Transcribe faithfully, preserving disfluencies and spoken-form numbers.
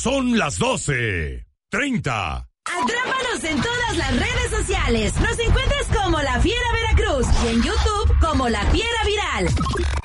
Son las doce treinta. Atrápanos en todas las redes sociales. Nos encuentras como La Fiera Veracruz y en YouTube como La Fiera Viral.